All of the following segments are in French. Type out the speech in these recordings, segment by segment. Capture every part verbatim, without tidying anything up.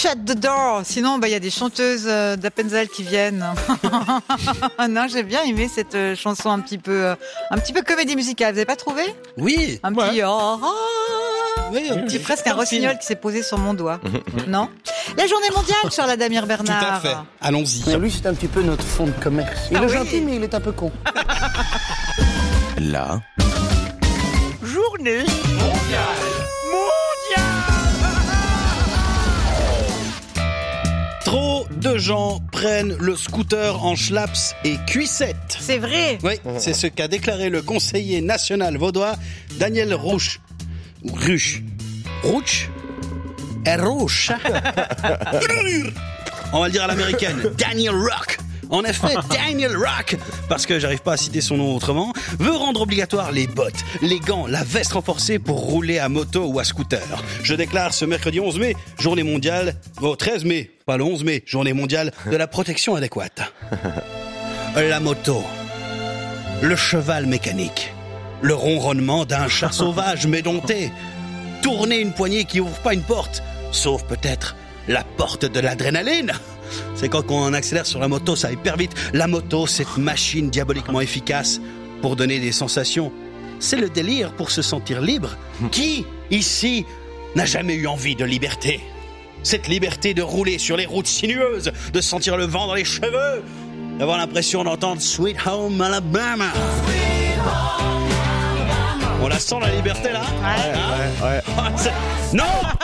shut the door. Sinon, bah, il y a des chanteuses euh, d'Appenzell qui viennent. Non, j'ai bien aimé cette euh, chanson un petit peu, euh, un petit peu comédie musicale. Vous avez pas trouvé? Oui. Un ouais. petit oh, oh. Oui, un petit presque un rossignol qui s'est posé sur mon doigt. Non? La journée mondiale, Charles Adamir Bernard. Tout à fait. Allons-y. Mais lui, c'est un petit peu notre fond de commerce. Il Ah est oui. gentil, mais il est un peu con. La Journée Trop de gens prennent le scooter en schlaps et cuissette. C'est vrai. Oui, c'est ce qu'a déclaré le conseiller national vaudois Daniel Rouch. Ou Ruch. Rouch Rouch. On va le dire à l'américaine. Daniel Rock. En effet, Daniel Rock, parce que j'arrive pas à citer son nom autrement, veut rendre obligatoire les bottes, les gants, la veste renforcée pour rouler à moto ou à scooter. Je déclare ce mercredi onze mai, journée mondiale, au treize mai, pas le onze mai, journée mondiale de la protection adéquate. La moto, le cheval mécanique, le ronronnement d'un chat sauvage médompté, tourner une poignée qui ouvre pas une porte, sauf peut-être la porte de l'adrénaline. C'est quand on accélère sur la moto, ça va hyper vite. La moto, cette machine diaboliquement efficace pour donner des sensations. C'est le délire pour se sentir libre. Qui, ici, n'a jamais eu envie de liberté? Cette liberté de rouler sur les routes sinueuses, de sentir le vent dans les cheveux, d'avoir l'impression d'entendre Sweet Home Alabama. On la sent la liberté là? Ouais. ouais. Ah, c'est- Non.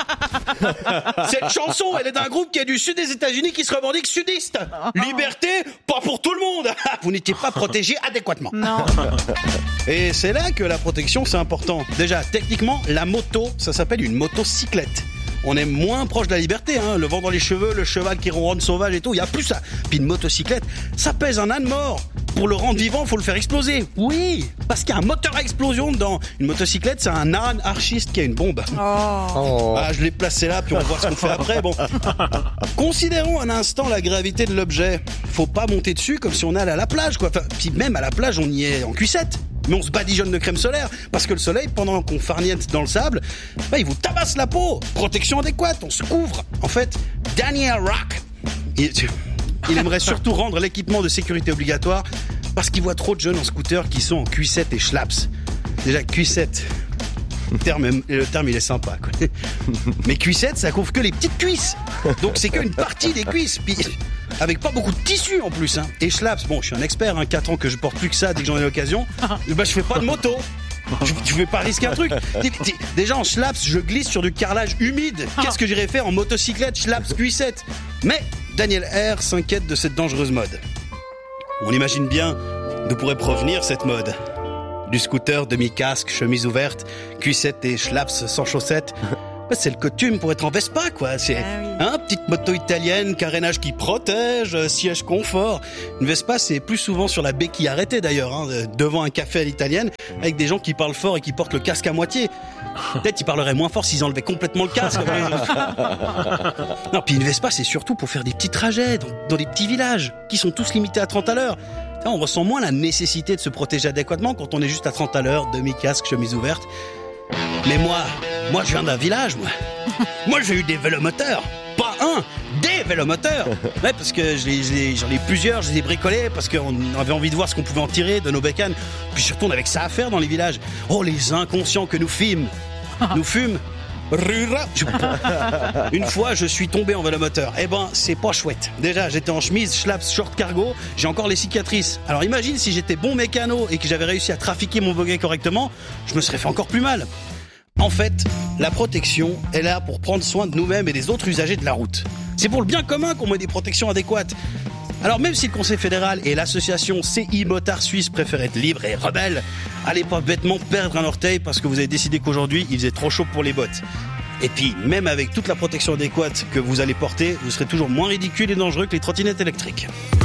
Cette chanson, elle est d'un groupe qui est du sud des États-Unis qui se revendique sudiste. Liberté, pas pour tout le monde. Vous n'étiez pas protégé adéquatement. Non. Et c'est là que la protection, c'est important. Déjà, techniquement, la moto, ça s'appelle une motocyclette. On est moins proche de la liberté, hein. Le vent dans les cheveux, le cheval qui ronronne sauvage et tout, il y a plus ça. Puis une motocyclette, ça pèse un âne mort. Pour le rendre vivant, faut le faire exploser. Oui, parce qu'il y a un moteur à explosion dedans. Une motocyclette, c'est un âne archiste qui a une bombe. Oh. Oh. Ah, je l'ai placé là, puis on va voir ce qu'on fait après. Bon, considérons un instant la gravité de l'objet. Faut pas monter dessus comme si on allait à la plage, quoi. Enfin, puis même à la plage, on y est en cuissette. Mais on se badigeonne de crème solaire, parce que le soleil, pendant qu'on farniente dans le sable, bah, il vous tabasse la peau. Protection adéquate, on se couvre. En fait, Daniel Rock, il, il aimerait surtout rendre l'équipement de sécurité obligatoire, parce qu'il voit trop de jeunes en scooter qui sont en cuissette et schlaps. Déjà, cuissette, le terme, le terme il est sympa, quoi. Mais cuissette, ça couvre que les petites cuisses. Donc c'est qu'une partie des cuisses. Puis, avec pas beaucoup de tissu en plus, hein. Et schlaps, bon, je suis un expert, hein, quatre ans que je porte plus que ça dès que j'en ai l'occasion. Bah, je fais pas de moto. Je, je vais pas risquer un truc. Déjà en schlaps, je glisse sur du carrelage humide. Qu'est-ce que j'irais faire en motocyclette, schlaps, cuissette? Mais Daniel R s'inquiète de cette dangereuse mode. On imagine bien d'où pourrait provenir cette mode. Du scooter, demi-casque, chemise ouverte, cuissette et schlaps sans chaussettes. Bah, c'est le coutume pour être en Vespa, quoi. C'est Ah oui. hein, petite moto italienne, carénage qui protège, euh, siège confort. Une Vespa, c'est plus souvent sur la béquille arrêtée d'ailleurs, hein, euh, devant un café à l'italienne, avec des gens qui parlent fort et qui portent le casque à moitié. Peut-être ils parleraient moins fort s'ils enlevaient complètement le casque. Non, puis une Vespa, c'est surtout pour faire des petits trajets dans, dans des petits villages qui sont tous limités à trente à l'heure. On ressent moins la nécessité de se protéger adéquatement quand on est juste à trente à l'heure, demi-casque, chemise ouverte. Mais moi, moi je viens d'un village, moi. Moi j'ai eu des vélomoteurs. Pas un, des vélomoteurs. Ouais, parce que je les- je les- j'en ai plusieurs, je les ai bricolés parce qu'on avait envie de voir ce qu'on pouvait en tirer de nos bécanes. Puis surtout on avait que ça à faire dans les villages. Oh les inconscients que nous fîmes. Nous fûmes. Rura. Je- Une fois, je suis tombé en vélomoteur. Eh ben, c'est pas chouette. Déjà, j'étais en chemise, schlaps, short cargo. J'ai encore les cicatrices. Alors imagine si j'étais bon mécano et que j'avais réussi à trafiquer mon buggy correctement, je me serais fait encore plus mal. En fait, la protection est là pour prendre soin de nous-mêmes et des autres usagers de la route. C'est pour le bien commun qu'on met des protections adéquates. Alors même si le Conseil fédéral et l'association C I Motards Suisse préfèrent être libres et rebelles, allez pas bêtement perdre un orteil parce que vous avez décidé qu'aujourd'hui il faisait trop chaud pour les bottes. Et puis, même avec toute la protection adéquate que vous allez porter, vous serez toujours moins ridicule et dangereux que les trottinettes électriques.